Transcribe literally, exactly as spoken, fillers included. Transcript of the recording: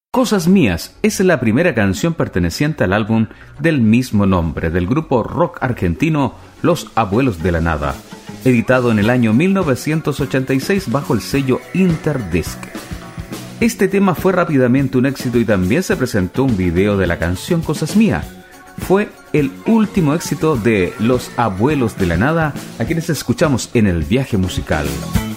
Cosas Mías es la primera canción perteneciente al álbum del mismo nombre del grupo rock argentino Los Abuelos de la Nada, editado en el año mil novecientos ochenta y seis bajo el sello Interdisc. Este tema fue rápidamente un éxito y también se presentó un video de la canción Cosas Mías. Fue el último éxito de Los Abuelos de la Nada, a quienes escuchamos en el viaje musical.